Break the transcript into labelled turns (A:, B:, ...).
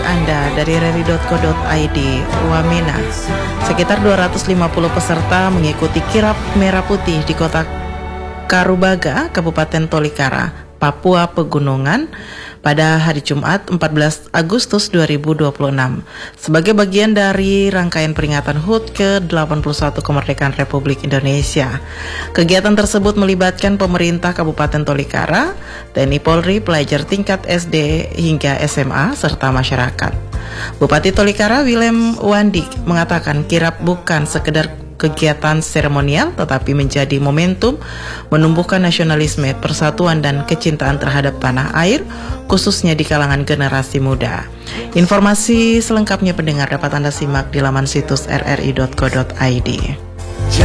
A: Anda dari reri.co.id. Wamena. Sekitar 250 peserta mengikuti kirap merah putih di kota Karubaga, Kabupaten Tolikara, Papua Pegunungan pada hari Jumat 14 Agustus 2026 sebagai bagian dari rangkaian peringatan HUT ke-81 kemerdekaan Republik Indonesia. Kegiatan tersebut melibatkan pemerintah Kabupaten Tolikara, TNI Polri, pelajar tingkat SD hingga SMA, serta masyarakat. Bupati Tolikara Willem Wandik mengatakan kirap bukan sekedar kegiatan seremonial tetapi menjadi momentum menumbuhkan nasionalisme, persatuan dan kecintaan terhadap tanah air khususnya di kalangan generasi muda. Informasi selengkapnya pendengar dapat Anda simak di laman situs rri.co.id.